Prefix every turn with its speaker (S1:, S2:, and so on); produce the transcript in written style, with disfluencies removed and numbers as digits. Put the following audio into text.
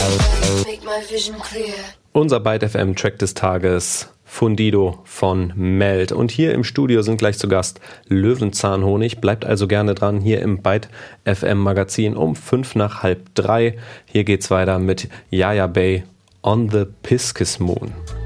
S1: Unser Byte FM Track des Tages, Fundido von Meld. Und hier im Studio sind gleich zu Gast Löwenzahnhonig. Bleibt also gerne dran hier im Byte FM Magazin um 2:55. Hier geht's weiter mit Yaya Bay on the Pisces Moon.